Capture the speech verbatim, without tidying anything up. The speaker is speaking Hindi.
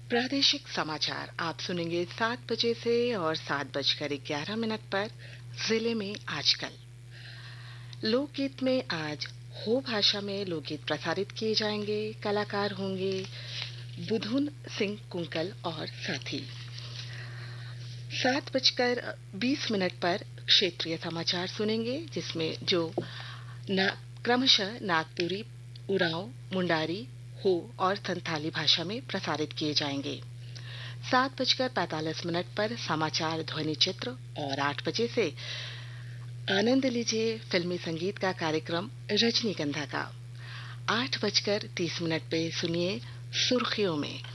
प्रादेशिक समाचार आप सुनेंगे सात बजे से और सात बजकर ग्यारह मिनट पर जिले में आजकल। लोकगीत में आज हो भाषा में लोकगीत प्रसारित किए जाएंगे। कलाकार होंगे बुधुन सिंह कुंकल और साथी। सात बजकर बीस मिनट पर क्षेत्रीय समाचार सुनेंगे, जिसमें जो ना, क्रमशः नागपुरी, उरांव, मुंडारी, हो और संथाली भाषा में प्रसारित किए जाएंगे। सात बजकर पैंतालीस मिनट पर समाचार ध्वनि चित्र और आठ बजे से आनंद लीजिए फिल्मी संगीत का कार्यक्रम रजनीगंधा का। आठ बजकर तीस मिनट पे सुनिए सुर्खियों में।